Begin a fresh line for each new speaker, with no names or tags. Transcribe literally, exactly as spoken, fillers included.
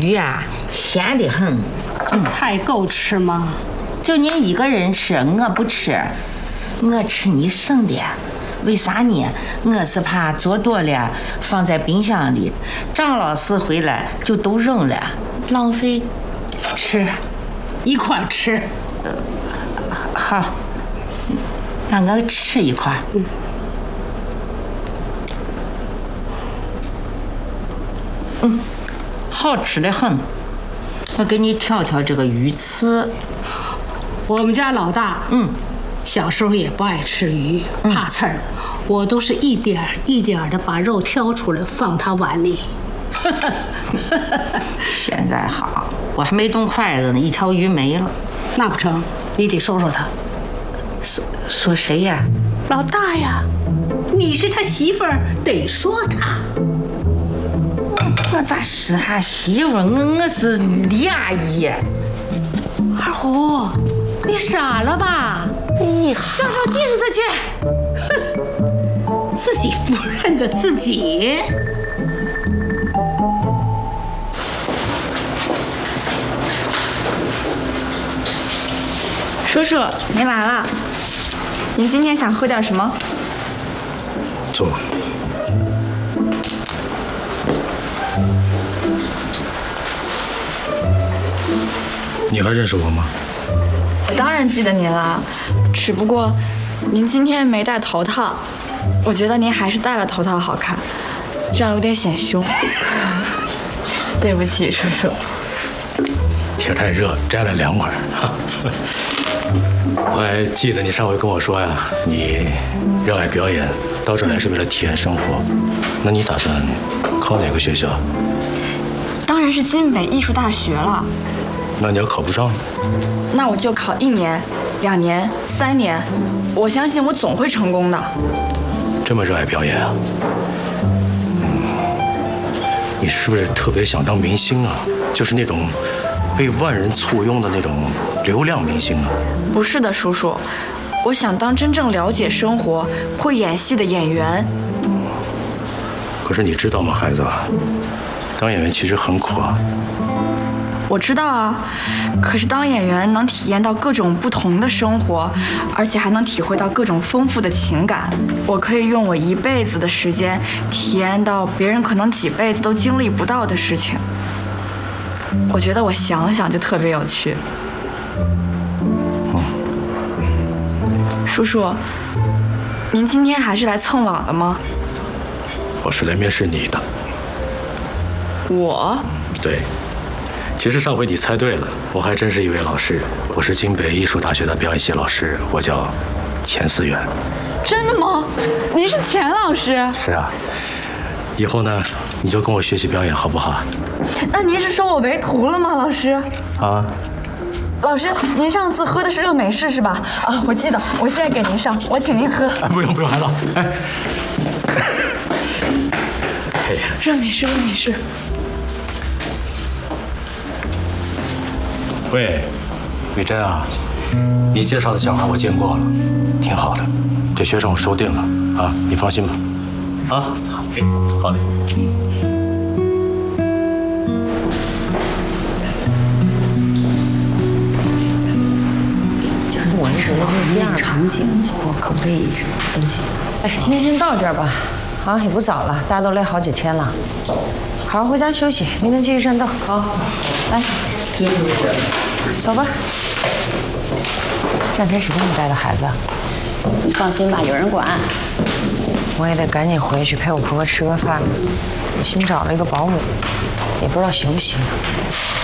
鱼啊，咸得很。
这菜够吃吗？
就您一个人吃，我不吃，我吃你剩的。为啥呢？我是怕做多了放在冰箱里，张老师回来就都扔了，浪费。
吃，一块吃。
呃，好，那我吃一块。嗯。嗯，好吃的很。我给你挑挑这个鱼刺。
我们家老大，
嗯，
小时候也不爱吃鱼，怕刺儿。我都是一点一点的把肉挑出来放他碗里。
现在好，我还没动筷子呢，一条鱼没了。
那不成，你得说说他。
说说谁呀？
老大呀，你是他媳妇儿，得说他。
我咋是他媳妇？我我是李阿姨。
二虎，你傻了吧？
你
照照镜子去。哼，自己不认得自己。
叔叔，您来了。您今天想喝点什么？
坐。你还认识我吗？
我当然记得您了，只不过您今天没戴头套，我觉得您还是戴了头套好看，这样有点显凶。对不起，叔叔。
天太热，摘了两会儿。我还记得你上回跟我说呀，你热爱表演，到这来是为了体验生活。那你打算考哪个学校？
当然是金北艺术大学了。
那你要考不上呢？
那我就考一年、两年、三年，我相信我总会成功的。
这么热爱表演啊？嗯，你是不是特别想当明星啊？就是那种被万人簇拥的那种流量明星啊？
不是的，叔叔，我想当真正了解生活、会演戏的演员。
可是你知道吗，孩子，当演员其实很苦啊。
我知道啊，可是当演员能体验到各种不同的生活，而且还能体会到各种丰富的情感。我可以用我一辈子的时间，体验到别人可能几辈子都经历不到的事情。我觉得我想想就特别有趣。叔叔，您今天还是来蹭网的吗？
我是来面试你的。
我？
对。其实上回你猜对了，我还真是一位老师，我是京北艺术大学的表演系老师，我叫钱思远。
真的吗？您是钱老师？
是啊，以后呢，你就跟我学习表演好不好？
那您是收我为徒了吗，老师？
啊。
老师，您上次喝的是热美式是吧？啊，我记得，我现在给您上，我请您喝。
啊、不用不用，孩子，哎，哎呀，
热美式，热美式。
喂，美珍啊，你介绍的小孩我见过了，挺好的，这学生我收定了啊，你放心吧。啊，好，哎，好嘞。
就是我是那样场景，我可不可以什么东西？哎，今天先到这儿吧，啊，也不早了，大家都累好几天了，好好回家休息，明天继续战斗。好，来。走吧。这两天谁给你带的孩子？
你放心吧，有人管。
我也得赶紧回去陪我婆婆吃个饭。我新找了一个保姆，也不知道行不行。